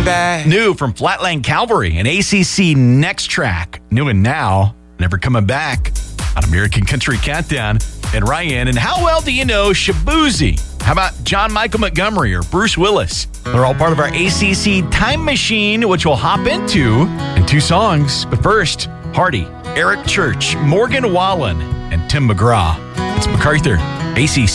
back. New from Flatland Calvary and ACC Next Track. New and Now, Never Coming Back on American Country Countdown. And Ryan, and how well do you know Shaboozey? How about John Michael Montgomery or Bruce Willis? They're all part of our ACC Time Machine, which we'll hop into in 2 songs. But first, Hardy, Eric Church, Morgan Wallen, and Tim McGraw. It's MacArthur, ACC.